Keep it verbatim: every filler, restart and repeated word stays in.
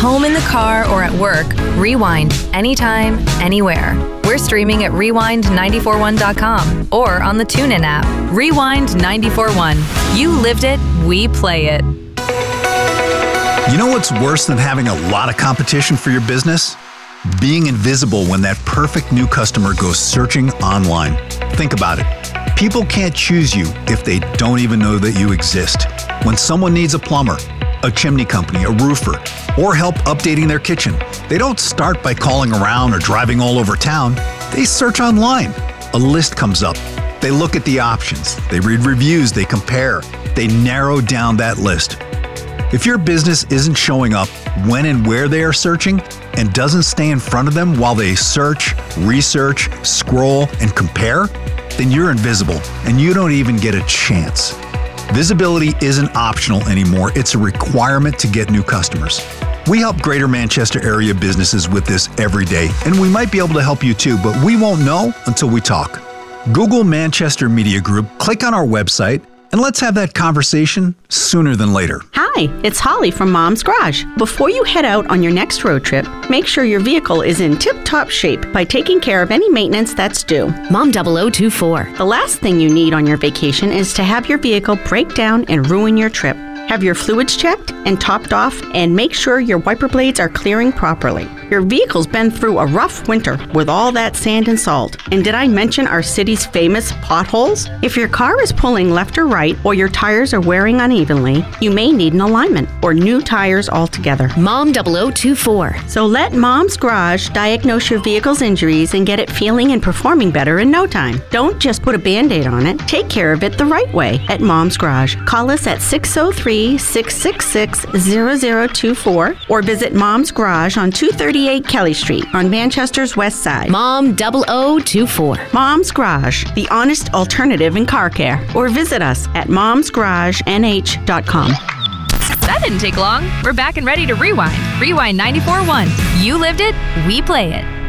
home, in the car, or at work, rewind anytime, anywhere. We're streaming at rewind nine four one dot com or on the TuneIn app. Rewind nine four one. You lived it, we play it. You know what's worse than having a lot of competition for your business? Being invisible when that perfect new customer goes searching online. Think about it. People can't choose you if they don't even know that you exist. When someone needs a plumber, a chimney company, a roofer, or help updating their kitchen, they don't start by calling around or driving all over town. They search online. A list comes up. They look at the options. They read reviews. They compare. They narrow down that list. If your business isn't showing up when and where they are searching and doesn't stay in front of them while they search, research, scroll, and compare, then you're invisible and you don't even get a chance. Visibility isn't optional anymore. It's a requirement to get new customers. We help Greater Manchester area businesses with this every day, and we might be able to help you too, but we won't know until we talk. Google Manchester Media Group, click on our website, and let's have that conversation sooner than later. Hi, it's Holly from Mom's Garage. Before you head out on your next road trip, make sure your vehicle is in tip-top shape by taking care of any maintenance that's due. Mom double oh two four. The last thing you need on your vacation is to have your vehicle break down and ruin your trip. Have your fluids checked and topped off, and make sure your wiper blades are clearing properly. Your vehicle's been through a rough winter with all that sand and salt. And did I mention our city's famous potholes? If your car is pulling left or right, or your tires are wearing unevenly, you may need an alignment or new tires altogether. Mom double oh two four. So let Mom's Garage diagnose your vehicle's injuries and get it feeling and performing better in no time. Don't just put a Band-Aid on it. Take care of it the right way at Mom's Garage. Call us at six oh three, six six six, zero zero two four or visit Mom's Garage on two thirty-eight Kelly Street on Manchester's west side. Mom double oh two four. Mom's Garage, the honest alternative in car care. Or visit us at moms garage n h dot com. That didn't take long. We're back and ready to rewind. Rewind nine four one. You lived it, we play it.